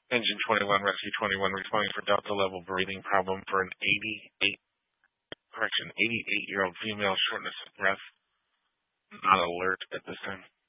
Engine 21, Rescue 21, responding for Delta level breathing problem for an 88-year-old female, shortness of breath. Not alert at this time.